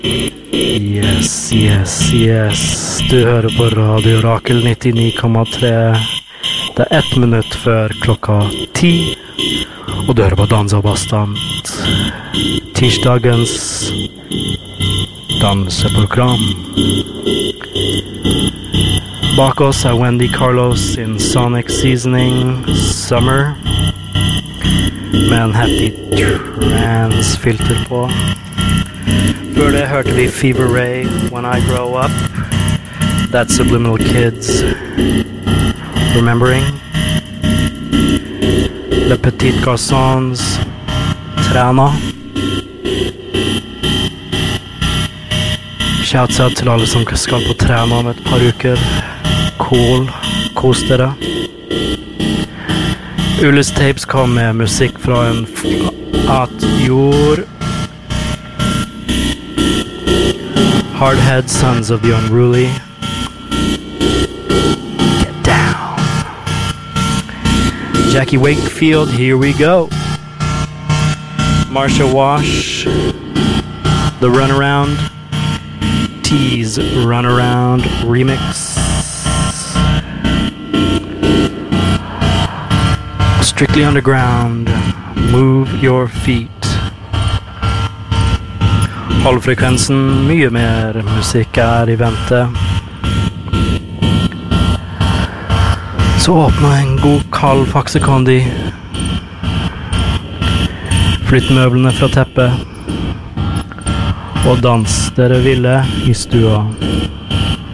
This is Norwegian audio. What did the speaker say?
Yes, yes, yes. Du hører på Radio Rakel 99,3. Det 1 minutt før klokka 10. Og du hører på Dansa Bastant. Tirsdagens danseprogram. Bak oss Wendy Carlos in Sonic Seasoning Summer. Med en heftig trance-filter på. Før det hørte vi Fever Ray, When I Grow Up. That's Subliminal Kids. Remembering. Le Petit Garçons, Træna. Shouts out til alle som skal på Træna om et par uker. Cool. Kos dere. Ulis Tapes kom med musikk fra en flat jord. Hardhead, Sons of the Unruly. Get down. Jackie Wakefield, Here We Go. Marsha Wash, The Runaround. Tease, Runaround Remix. Strictly Underground, Move Your Feet. Hold frekvensen, mye mer musikk I vente. Så åpna en god kald faksekondi. Flytt møblene fra teppet. Og dans dere ville I stua.